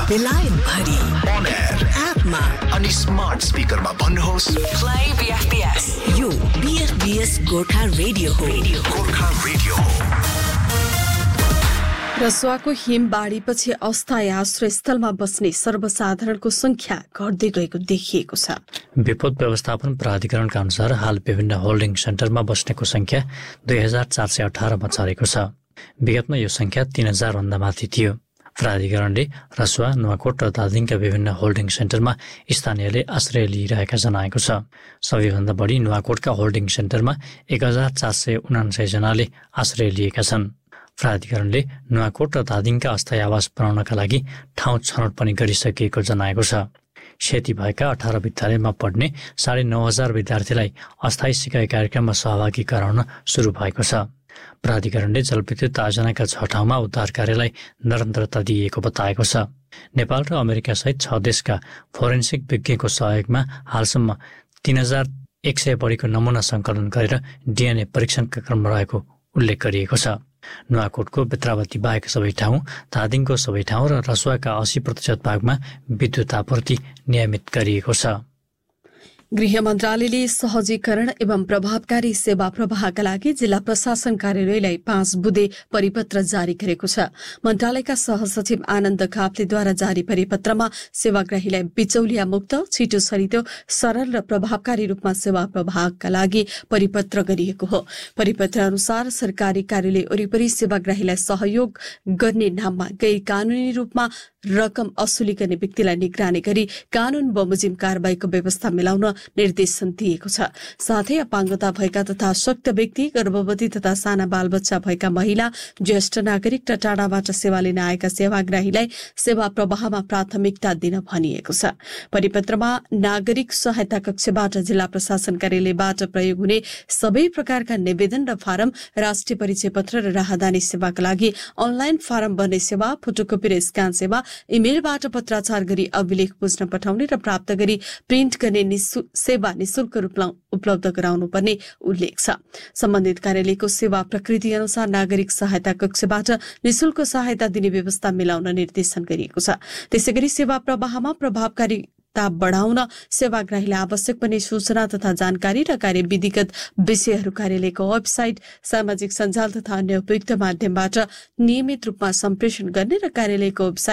बेलायत भरि on air एपमा अनि स्मार्ट स्पिकरमा भन्नुहोस् प्ले बीएफबीएस यो बीएफबीएस गोर्खा रेडियो हो गोर्खा रेडियो हो। रसुवाको हिमबाढीपछि अस्थायी आश्रय स्थलमा बस्ने सर्वसाधारणको संख्या घट्दै गएको देखिएको छ। विपद व्यवस्थापन प्राधिकरणका अनुसार हाल विभिन्न होल्डिङ सेन्टरमा बस्नेको संख्या 2418 मा झरेको छ। विगतमा यो संख्या 3000 भन्दा माथि थियो। प्राधिकरणले रसुवा, नुवाकोट र धादिङका विभिन्न होल्डिङ सेन्टरमा स्थानीयले आश्रय लिइरहेका जनाएको छ। सबैभन्दा बढी नुवाकोटका होल्डिङ सेन्टरमा 1449 जनाले आश्रय लिएका छन्। प्राधिकरणले नुवाकोट र धादिङका अस्थायी आवास बनाउनका लागि ठाउँ छनौट पनि गरिसकिएको जनाएको छ। क्षति भएका 18 विद्यालयमा पढ्ने 9500 विद्यार्थीलाई अस्थायी सिकाइ कार्यक्रममा सहभागी गराउन सुरु भएको छ। प्राधिकरणले जलविद्युत आयोजनाका 6 ठाउँमा उद्धार कार्यलाई निरन्तरता दिएको बताएको छ। नेपाल र अमेरिका सहित 6 देशका फोरेन्सिक विज्ञको सहयोगमा हालसम्म 3100 बढीको नमुना सङ्कलन गरेर डिएनए परीक्षणका क्रम रहेको उल्लेख गरिएको छ। नुवाकोटको बेत्रावती बाहेक सबै ठाउँ, धादिङको सबै ठाउँ र रसुवाका 80% भागमा विद्युत आपूर्ति नियमित गरिएको छ। गृह मन्त्रालयले सहजीकरण एवं प्रभावकारी सेवा प्रवाहका लागि जिल्ला प्रशासन कार्यालयलाई 5 बुँदे परिपत्र जारी गरेको छ। मन्त्रालयका सहसचिव आनन्द काफ्लेद्वारा जारी परिपत्रमा सेवाग्राहीलाई बिचौलिया मुक्त, छिटो छरितो, सरल र प्रभावकारी रूपमा सेवा प्रवाहका लागि परिपत्र गरिएको हो। परिपत्र अनुसार सरकारी कार्यालय वरिपरि सेवाग्राहीलाई सहयोग गर्ने नाममा गैर कानूनी रूपमा रकम असुली गर्ने व्यक्तिलाई निगरानी गरी कानून बमोजिम कारबाहीको व्यवस्था मिलाउन निर्देशन दिएको छ। साथै अपाङ्गता भएका तथा शक्त व्यक्ति, गर्भवती तथा साना बालबच्चा भएका महिला, ज्येष्ठ नागरिक र टाढाबाट सेवा लिन आएका सेवाग्राहीलाई सेवा प्रवाहमा प्राथमिकता दिन भनिएको छ। परिपत्रमा नागरिक सहायता कक्षबाट जिल्ला प्रशासन कार्यालयबाट प्रयोग हुने सबै प्रकारका निवेदन र फारम, राष्ट्रिय परिचय पत्र र राहदानी सेवाका लागि अनलाइन फारम भर्ने सेवा, फोटोकपी र स्क्यान सेवा, इमेलबाट पत्राचार गरी अभिलेख बुझ्न पठाउने र प्राप्त गरी प्रिन्ट गर्ने सेवा निशुल्क रूपमा उपलब्ध गराउनु पर्ने उल्लेख छ। सम्बन्धित कार्यालयको सेवा प्रकृति अनुसार नागरिक सहायता कक्षबाट निशुल्क सहायता दिने व्यवस्था मिलाउन निर्देशन गरिएको छ। त्यसैगरी सेवा प्रवाहमा प्रभावकारी बढाउन सेवाग्राहीलाई आवश्यक पर्ने सूचना तथा जानकारी र कार्यविधिगत विषयहरू कार्यालयको वेबसाइट, सामाजिक सञ्जाल तथा अन्य उपयुक्त माध्यमबाट नियमित रूपमा सम्प्रेषण गर्ने र कार्यालयको वेबसाइट